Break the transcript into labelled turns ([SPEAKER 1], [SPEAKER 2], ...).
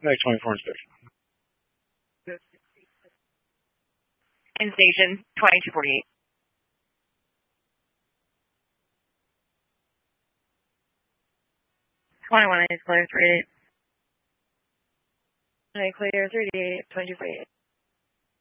[SPEAKER 1] Next 24 inspection.
[SPEAKER 2] In station 2248. 21 is clear 38. Clear 38, 2248.